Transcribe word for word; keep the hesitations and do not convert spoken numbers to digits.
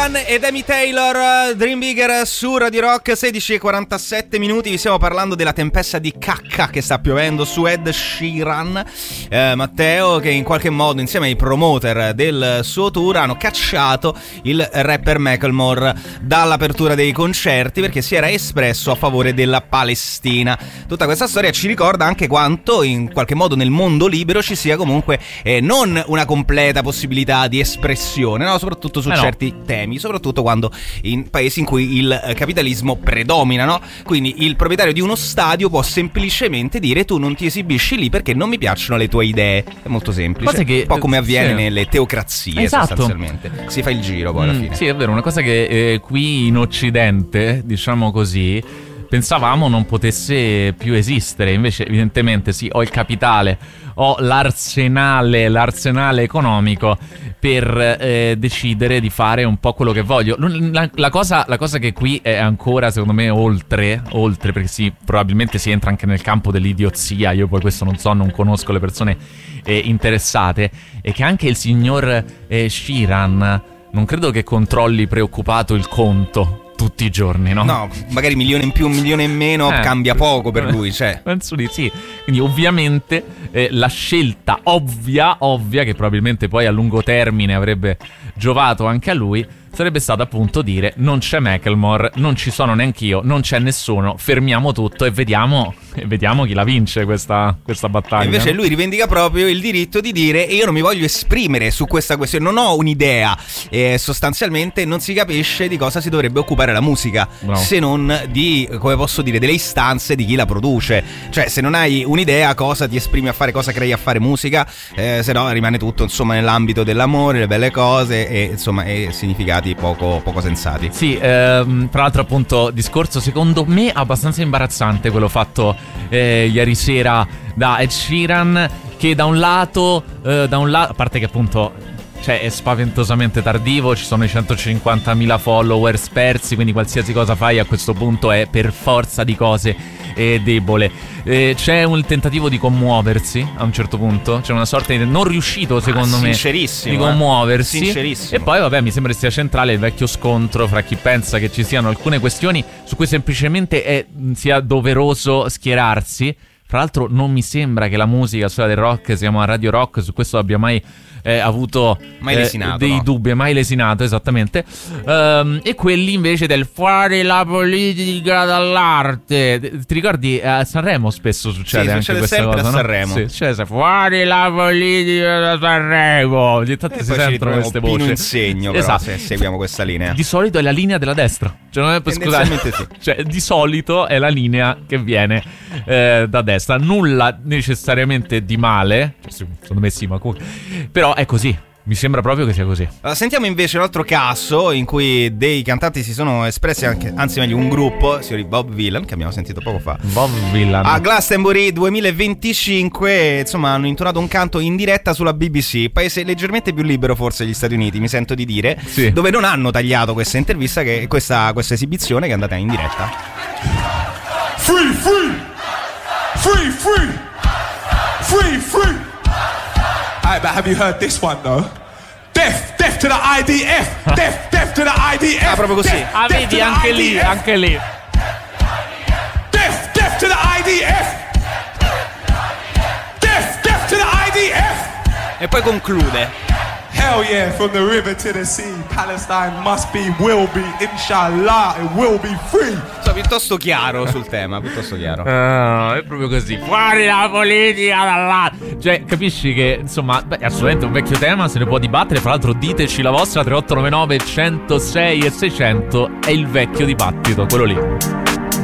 Sheeran ed Amy Taylor, Dream Bigger su Radio Rock. Sedici e quarantasette minuti. Vi stiamo parlando della tempesta di cacca che sta piovendo su Ed Sheeran. eh, Matteo, che in qualche modo insieme ai promoter del suo tour hanno cacciato il rapper Macklemore dall'apertura dei concerti perché si era espresso a favore della Palestina. Tutta questa storia ci ricorda anche quanto in qualche modo nel mondo libero ci sia comunque eh, non una completa possibilità di espressione, no? Soprattutto su eh certi no. temi, soprattutto quando in paesi in cui il capitalismo predomina, no? Quindi il proprietario di uno stadio può semplicemente dire: tu non ti esibisci lì perché non mi piacciono le tue idee. È molto semplice, che, un po' come avviene sì. nelle teocrazie, esatto. sostanzialmente si fa il giro poi alla mm, fine. Sì, è vero, una cosa che eh, qui in Occidente, diciamo così, pensavamo non potesse più esistere. Invece evidentemente sì, ho il capitale, ho l'arsenale, l'arsenale economico per eh, decidere di fare un po' quello che voglio. La, la, cosa, la cosa che qui è ancora secondo me oltre, oltre perché sì, probabilmente si entra anche nel campo dell'idiozia, io poi questo non so, non conosco le persone eh, interessate, è che anche il signor eh, Sheeran non credo che controlli preoccupato il conto tutti i giorni, no? No, magari milione in più, un milione in meno, eh, cambia poco per lui, cioè. Penso di sì. Quindi ovviamente eh, la scelta ovvia, ovvia, che probabilmente poi a lungo termine avrebbe giovato anche a lui, sarebbe stato appunto dire: non c'è Macklemore, non ci sono neanch'io, non c'è nessuno, fermiamo tutto e vediamo, e vediamo chi la vince questa, questa battaglia. E invece lui rivendica proprio il diritto di dire: io non mi voglio esprimere su questa questione, non ho un'idea, e sostanzialmente non si capisce di cosa si dovrebbe occupare la musica, no. se non di, come posso dire, delle istanze di chi la produce. Cioè, se non hai un'idea, cosa ti esprimi a fare, cosa crei a fare musica, eh, se no rimane tutto insomma nell'ambito dell'amore, le belle cose e insomma e significati poco, poco sensati. Sì, ehm, tra l'altro appunto discorso secondo me abbastanza imbarazzante quello fatto eh, ieri sera da Ed Sheeran, che da un lato eh, da un lato, a parte che appunto cioè è spaventosamente tardivo, ci sono i centocinquantamila followers persi, quindi qualsiasi cosa fai a questo punto è per forza di cose eh, debole. Eh, c'è un tentativo di commuoversi a un certo punto, c'è una sorta di non riuscito secondo ah, me di commuoversi, eh? Sincerissimo. E poi vabbè, mi sembra sia centrale il vecchio scontro fra chi pensa che ci siano alcune questioni su cui semplicemente è, sia doveroso schierarsi. Fra l'altro non mi sembra che la musica, storia del rock, siamo a Radio Rock, su questo abbia mai eh, avuto mai lesinato, eh, dei no? dubbi, mai lesinato, esattamente. Um, e quelli invece del fuori la politica dall'arte. Ti ricordi a Sanremo spesso succede sì, anche succede questa sempre cosa, a Sanremo. No? Sì, succede fuori la politica da Sanremo. Ogni tanto e si sentono queste voci. Un insegno, però, esatto. Se seguiamo questa linea. Di solito è la linea della destra. Cioè, non è per scusare. Sì. Cioè, di solito è la linea che viene eh, da destra. Nulla necessariamente di male. Secondo me sì, ma comunque. Però è così. Mi sembra proprio che sia così. Allora, sentiamo invece un altro caso in cui dei cantanti si sono espressi, anche, anzi meglio un gruppo, signori Bob Dylan, che abbiamo sentito poco fa, Bob Dylan, a Glastonbury duemilaventicinque, insomma hanno intonato un canto in diretta sulla B B C, paese leggermente più libero forse degli Stati Uniti, mi sento di dire, sì. dove non hanno tagliato questa intervista, che questa, questa esibizione che è andata in diretta. Free, free! Free, free! Free, free! Alright, but have you heard this one though? Death, death to the I D F! Death, death to the I D F! Ah, proprio così. Death, ah, vedi, anche lì, anche lì. Death, death to the I D F! Death, death to the I D F! E poi conclude. Hell yeah, from the river to the sea, Palestine must be, will be, inshallah, it will be free. So, piuttosto chiaro sul tema, piuttosto chiaro. Uh, è proprio così. Fuori la politica dalla... Cioè, capisci che, insomma, beh, è assolutamente un vecchio tema, se ne può dibattere. Fra l'altro diteci la vostra, tre otto nove nove, centosei e seicento è il vecchio dibattito, quello lì.